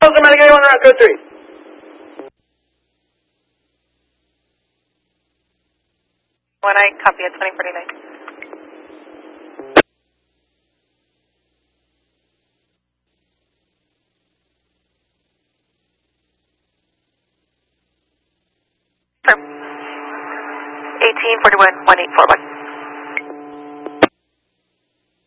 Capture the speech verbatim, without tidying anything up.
Somebody get on around code three. One I copy at twenty forty-nine. eighteen forty-one, one eight four one.